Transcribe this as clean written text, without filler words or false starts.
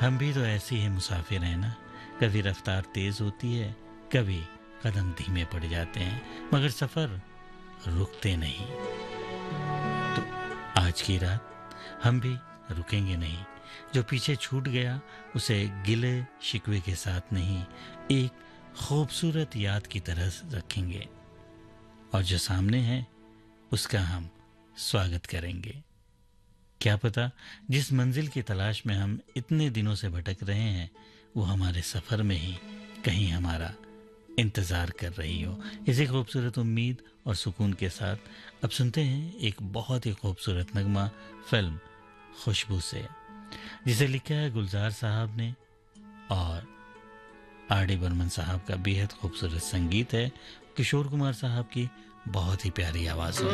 हम भी तो ऐसे ही मुसाफिर हैं ना। कभी रफ्तार तेज होती है, कभी कदम धीमे पड़ जाते हैं, मगर सफर रुकते नहीं। तो आज की रात हम भी रुकेंगे नहीं। जो पीछे छूट गया उसे गिले शिकवे के साथ नहीं, एक खूबसूरत याद की तरह रखेंगे। और जो सामने है उसका हम स्वागत करेंगे। क्या पता जिस मंजिल की तलाश में हम इतने दिनों से भटक रहे हैं वो हमारे सफ़र में ही कहीं हमारा इंतज़ार कर रही हो। इसी खूबसूरत उम्मीद और सुकून के साथ अब सुनते हैं एक बहुत ही खूबसूरत नगमा फिल्म खुशबू से, जिसे लिखा है गुलजार साहब ने और आर डी बर्मन साहब का बेहद खूबसूरत संगीत है, किशोर कुमार साहब की बहुत ही प्यारी आवाज़ में।